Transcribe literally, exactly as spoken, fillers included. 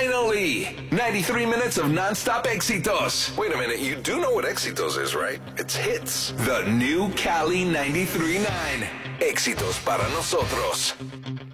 Finally! ninety-three minutes of non-stop éxitos. Wait a minute, you do know what éxitos is, right? It's hits. The new Cali ninety-three point nine. Éxitos para nosotros.